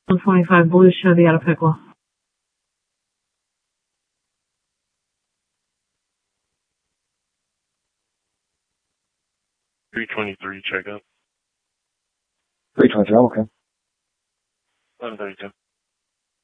125 Blue Chevy out of Pickle. 323 checkup. 323, okay. 1132.